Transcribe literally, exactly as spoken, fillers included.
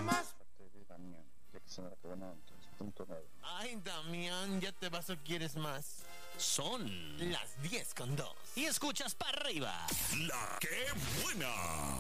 nada más. Damián, ya que se me la quedó antes, punto nueve. Ay, Damián, ¿ya te vas o quieres más? Son las diez con dos. Y escuchas para arriba. La que buena.